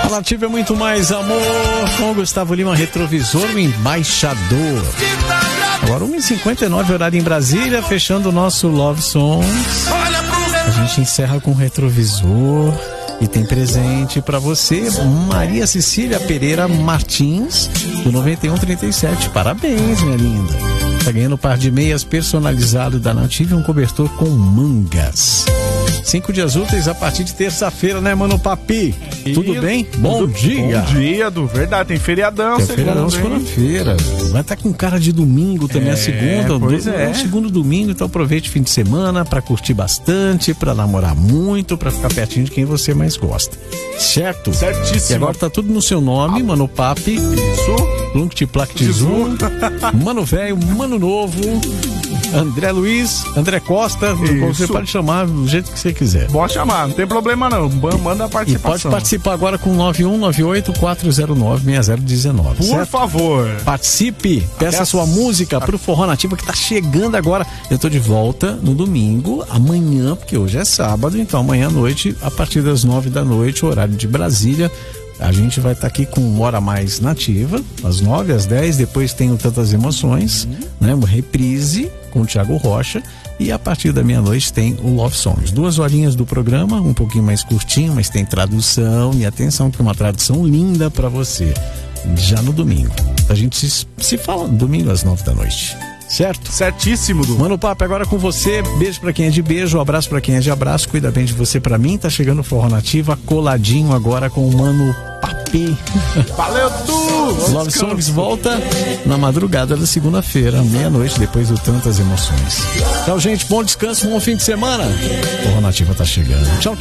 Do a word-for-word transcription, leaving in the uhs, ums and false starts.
A Nativa é muito mais amor. Com o Gustavo Lima, Retrovisor, o embaixador. Agora uma e cinquenta e nove, horário em Brasília, fechando o nosso Love Songs. A gente encerra com Retrovisor e tem presente pra você, Maria Cecília Pereira Martins, do noventa e um trinta e sete. Parabéns, minha linda. Tá ganhando um par de meias personalizado da Nativa e um cobertor com mangas. Cinco dias úteis a partir de terça-feira, né, Mano Papi? E Tudo bem? Bom tudo, dia. Bom dia, do verdade. Tem feriadão, Tem segunda, feriadão segunda-feira. Vai estar com cara de domingo também, É, a segunda. pois do, é. O segundo domingo, então aproveite o fim de semana pra curtir bastante, pra namorar muito, pra ficar pertinho de quem você mais gosta. Certo? Certíssimo. E agora tá tudo no seu nome, Mano Papi. Isso. Lunctiplactizum, Mano Velho, Mano Novo, André Luiz, André Costa, você Isso. pode chamar do jeito que você quiser. Pode chamar, não tem problema não. Manda a E participação. pode participar agora com nove um nove oito quatro zero nove seis zero um nove. Por certo? favor. Participe, peça Até sua as- música pro Forró Nativa que tá chegando agora. Eu tô de volta no domingo, amanhã, porque hoje é sábado, então amanhã à noite, a partir das nove da noite, horário de Brasília. A gente vai estar aqui com uma hora mais nativa, às nove, às dez, depois tem o Tantas Emoções, uhum. né? Uma reprise com o Thiago Rocha. E a partir da meia-noite tem o Love Songs. Duas horinhas do programa, um pouquinho mais curtinho, mas tem tradução. E atenção, que é uma tradução linda pra você. Já no domingo. A gente se, se fala no domingo às nove da noite. Certo? Certíssimo, Du. Mano Papo, agora com você. Beijo pra quem é de beijo, um abraço pra quem é de abraço. Cuida bem de você pra mim. Tá chegando o Forró Nativa, coladinho agora com o Mano Papi. Valeu, Du! Love Songs volta na madrugada da segunda-feira, meia-noite, depois do Tantas Emoções. Tchau, gente. Bom descanso, bom fim de semana. Forró Nativa tá chegando. Tchau.